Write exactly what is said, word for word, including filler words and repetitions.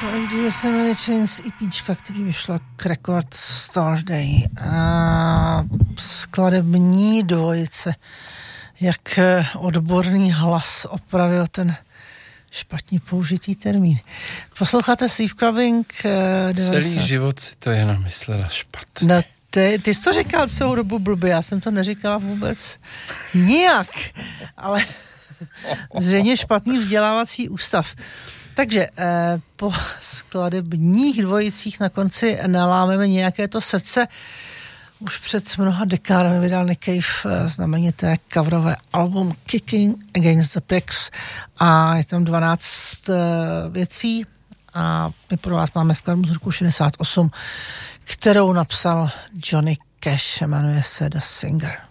To nejdříve se jmenuje Chains EPčka, který vyšlo k Record Store Day. A skladební dvojice, jak odborný hlas opravil ten špatně použitý termín. Posloucháte Sleep Clubbing? devadesát Celý život si to jenom myslela špatně. No, ty, ty jsi to říkal celou dobu blbě, já jsem to neříkala vůbec nijak, ale zřejmě špatný vzdělávací ústav. Takže eh, po skladebních dvojicích na konci nalámeme nějaké to srdce. Už před mnoha dekádami vydal Nick Cave znamenité coverové album Kicking Against the Pricks a je tam dvanáct eh, věcí a my pro vás máme skladbu z roku šedesát osm, kterou napsal Johnny Cash, jmenuje se The Singer.